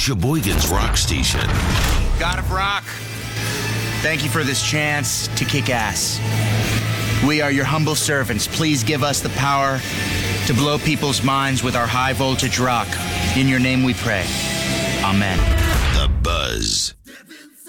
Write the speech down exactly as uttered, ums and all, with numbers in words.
Sheboygan's Rock Station. God of Rock, thank you for this chance to kick ass. We are your humble servants. Please give us the power to blow people's minds with our high voltage rock. In your name we pray. Amen.